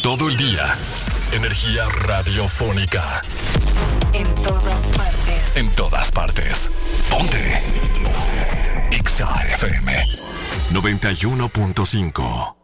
Todo el día. Energía radiofónica. En todas partes. En todas partes. Ponte. Exa FM 91.5.